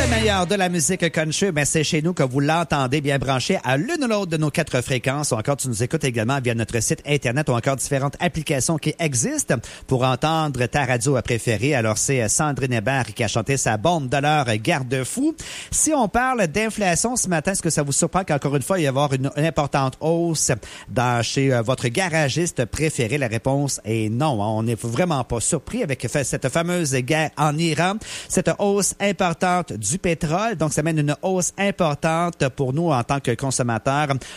Le meilleur de la musique country, ben c'est chez nous que vous l'entendez bien branché à l'une ou l'autre de nos 4 fréquences. Ou encore, tu nous écoutes également via notre site Internet ou encore différentes applications qui existent pour entendre ta radio préférée. Alors, c'est Sandrine Hébert qui a chanté sa bombe de l'heure garde-fou. Si on parle d'inflation ce matin, est-ce que ça vous surprend qu'encore une fois, il va y avoir une importante hausse chez votre garagiste préféré? La réponse est non. On n'est vraiment pas surpris avec cette fameuse guerre en Iran. Cette hausse importante du pétrole. Donc, ça mène une hausse importante pour nous en tant que consommateurs.